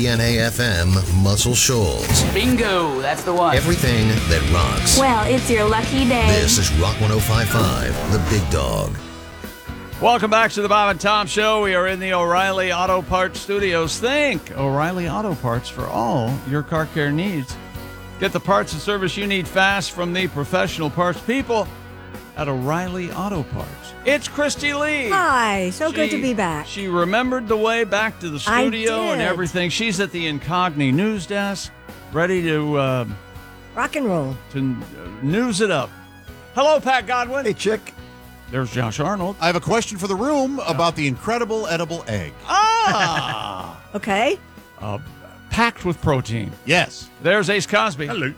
WDNA FM, Muscle Shoals. Bingo, that's the one. Everything that rocks. Well, it's your lucky day. This is Rock 105.5, The Big Dog. Welcome back to the Bob and Tom Show. We are in the O'Reilly Auto Parts Studios. Think O'Reilly Auto Parts for all your car care needs. Get the parts and service you need fast from the professional parts people at O'Reilly Auto Parts. It's Christy Lee. Hi, so good to be back. She remembered the way back to the studio and did. everything. She's at the Incogni news desk, ready to Rock and roll. news it up. Hello, Pat Godwin. Hey, chick. There's Josh Arnold. I have a question for the room about the incredible edible egg. Ah! Okay. Packed with protein. Yes. There's Ace Cosby. Hello.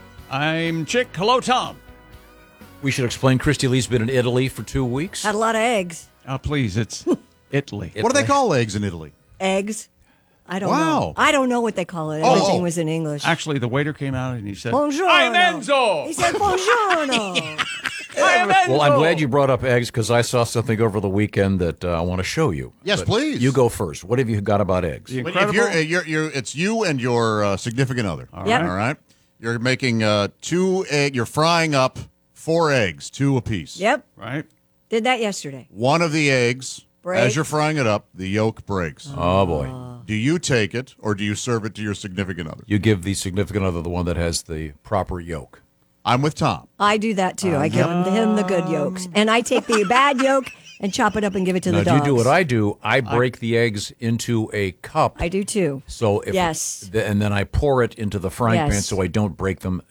I'm Chick. Hello, Tom. We should explain Christy Lee's been in Italy for 2 weeks. Had a lot of eggs. Please, it's Italy. What do they call eggs in Italy? Eggs. I don't Wow. know. I don't know what they call it. Oh, Everything oh. was in English. Actually, the waiter came out and he said, Buongiorno. I'm Enzo. He said, buongiorno. I am Enzo. Well, I'm glad you brought up eggs because I saw something over the weekend that I want to show you. Yes, But please. You go first. What have you got about eggs? The But incredible. if you're, it's you and your significant other. Yep. All right. You're making you're frying up 4 eggs, 2 apiece. Yep. Right? Did that yesterday. One of the eggs, Break. as you're frying it up, the yolk breaks. Oh, boy. Do you take it or do you serve it to your significant other? You give the significant other the one that has the proper yolk. I'm with Tom. I do that too. I give him the good yolks. And I take the bad yolk and chop it up and give it to Now, the do dogs. you do what I do? I break the eggs into a cup. I do too. So if Yes. and then I pour it into the frying pan Yes. so I don't break them.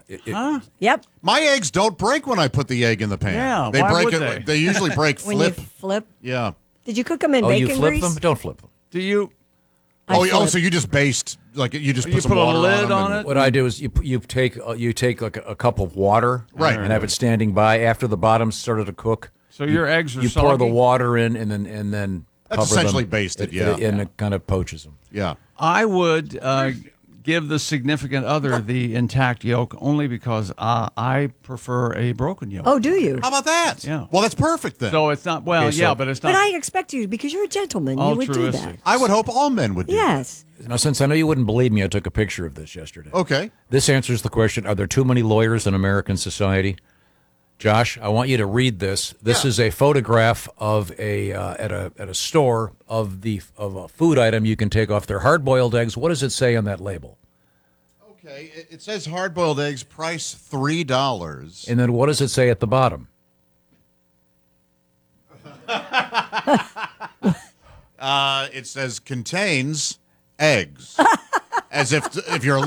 Yep. My eggs don't break when I put the egg in the pan. Yeah, they why break would it. they? They usually break When flip. you flip. Yeah. Did you cook them in Oh, bacon you flip grease? them? Don't flip them. Do you So you just based you just put You some put a water lid on, on them it? What I do is you take like a cup of water, Right. and have it standing by after the bottom's started to cook. So your eggs are You pour the soggy? water in, and then That's cover essentially them. basted, yeah. and it kind of poaches them. Yeah. I would give the significant other the intact yolk only because I prefer a broken yolk. Oh, do you? How about that? Yeah. Well, that's perfect then. So it's not, well, Okay, so- yeah, but it's not. But I expect you, because you're a gentleman, you would do that. Altruistic. I would hope all men would do Yes. Now, since I know you wouldn't believe me, I took a picture of this yesterday. that. Okay. This answers the question: are there too many lawyers in American society? Josh, I want you to read this. This is a photograph of at a store of a food item you can take off their hard-boiled eggs. What does it say on that label? Okay. It says hard-boiled eggs, price $3. And then what does it say at the bottom? It says contains eggs. As if you're